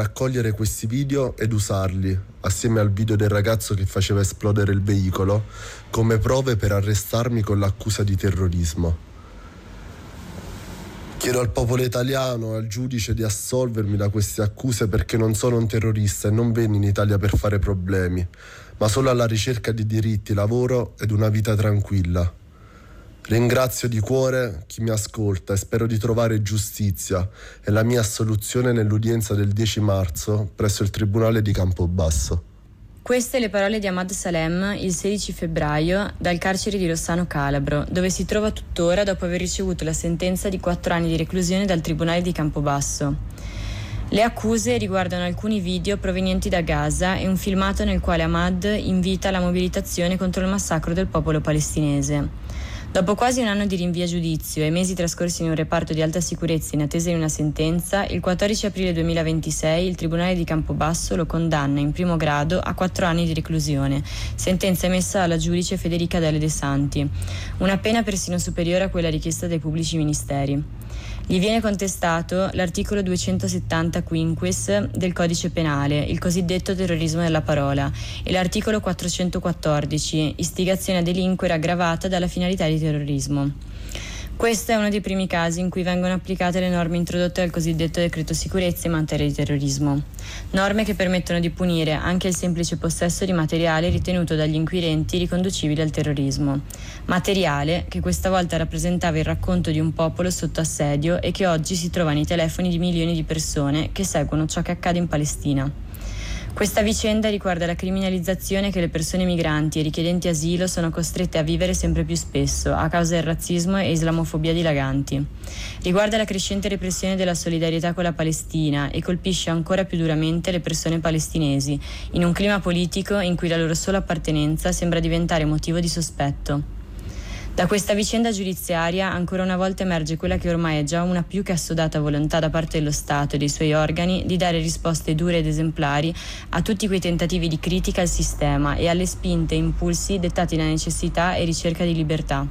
raccogliere questi video ed usarli, assieme al video del ragazzo che faceva esplodere il veicolo, come prove per arrestarmi con l'accusa di terrorismo. Chiedo al popolo italiano, al giudice di assolvermi da queste accuse perché non sono un terrorista e non venni in Italia per fare problemi, ma solo alla ricerca di diritti, lavoro ed una vita tranquilla. Ringrazio di cuore chi mi ascolta e spero di trovare giustizia e la mia assoluzione nell'udienza del 10 marzo presso il Tribunale di Campobasso. Queste le parole di Ahmad Salem il 16 febbraio dal carcere di Rossano Calabro, dove si trova tuttora dopo aver ricevuto la sentenza di 4 anni di reclusione dal Tribunale di Campobasso. Le accuse riguardano alcuni video provenienti da Gaza e un filmato nel quale Ahmad invita alla mobilitazione contro il massacro del popolo palestinese. Dopo quasi un anno di rinvio a giudizio e mesi trascorsi in un reparto di alta sicurezza in attesa di una sentenza, il 14 aprile 2026 il Tribunale di Campobasso lo condanna in primo grado a 4 anni di reclusione, sentenza emessa dalla giudice Federica Delle De Santi, una pena persino superiore a quella richiesta dai pubblici ministeri. Gli viene contestato l'articolo 270 quinquies del Codice Penale, il cosiddetto terrorismo della parola, e l'articolo 414, istigazione a delinquere aggravata dalla finalità di terrorismo. Questo è uno dei primi casi in cui vengono applicate le norme introdotte dal cosiddetto decreto sicurezza in materia di terrorismo. Norme che permettono di punire anche il semplice possesso di materiale ritenuto dagli inquirenti riconducibile al terrorismo. Materiale che questa volta rappresentava il racconto di un popolo sotto assedio e che oggi si trova nei telefoni di milioni di persone che seguono ciò che accade in Palestina. Questa vicenda riguarda la criminalizzazione che le persone migranti e richiedenti asilo sono costrette a vivere sempre più spesso a causa del razzismo e islamofobia dilaganti. Riguarda la crescente repressione della solidarietà con la Palestina e colpisce ancora più duramente le persone palestinesi, in un clima politico in cui la loro sola appartenenza sembra diventare motivo di sospetto. Da questa vicenda giudiziaria ancora una volta emerge quella che ormai è già una più che assodata volontà da parte dello Stato e dei suoi organi di dare risposte dure ed esemplari a tutti quei tentativi di critica al sistema e alle spinte e impulsi dettati da necessità e ricerca di libertà.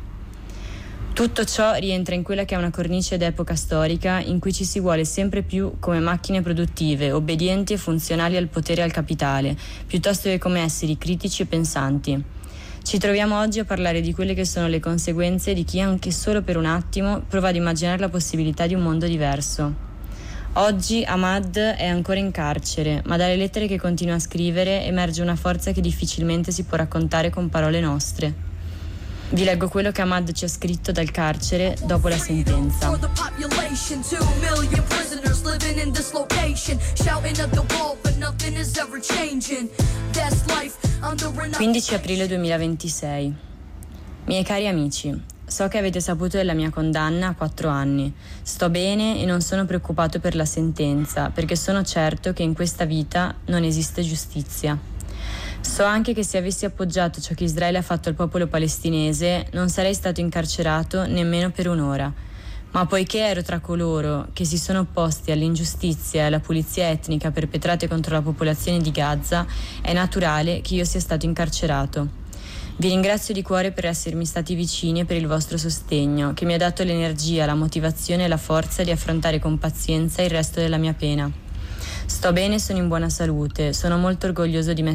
Tutto ciò rientra in quella che è una cornice d'epoca storica in cui ci si vuole sempre più come macchine produttive, obbedienti e funzionali al potere e al capitale, piuttosto che come esseri critici e pensanti. Ci troviamo oggi a parlare di quelle che sono le conseguenze di chi anche solo per un attimo prova ad immaginare la possibilità di un mondo diverso. Oggi Ahmad è ancora in carcere, ma dalle lettere che continua a scrivere emerge una forza che difficilmente si può raccontare con parole nostre. Vi leggo quello che Ahmad ci ha scritto dal carcere dopo la sentenza. 15 aprile 2026. Miei cari amici, so che avete saputo della mia condanna a 4 anni. Sto bene e non sono preoccupato per la sentenza, perché sono certo che in questa vita non esiste giustizia. So anche che se avessi appoggiato ciò che Israele ha fatto al popolo palestinese, non sarei stato incarcerato nemmeno per un'ora. Ma poiché ero tra coloro che si sono opposti all'ingiustizia e alla pulizia etnica perpetrate contro la popolazione di Gaza, è naturale che io sia stato incarcerato. Vi ringrazio di cuore per essermi stati vicini e per il vostro sostegno, che mi ha dato l'energia, la motivazione e la forza di affrontare con pazienza il resto della mia pena. Sto bene e sono in buona salute, sono molto orgoglioso di me